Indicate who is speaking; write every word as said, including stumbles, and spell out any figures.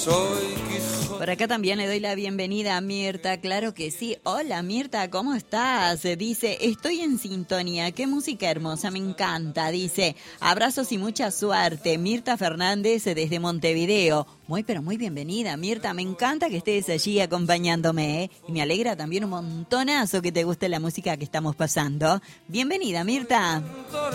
Speaker 1: soy Quijote.
Speaker 2: Por acá también le doy la bienvenida a Mirta, claro que sí. Hola Mirta, ¿cómo estás? Dice, estoy en sintonía, qué música hermosa, me encanta. Dice, abrazos y mucha suerte. Mirta Fernández desde Montevideo. Muy pero muy bienvenida Mirta, me encanta que estés allí acompañándome, ¿eh? Y me alegra también un montonazo que te guste la música que estamos pasando. Bienvenida Mirta.